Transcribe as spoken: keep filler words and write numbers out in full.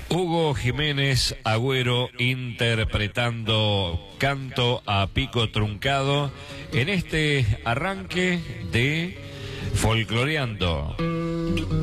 Hugo Jiménez Agüero interpretando Canto a Pico Truncado en este arranque de Folcloreando.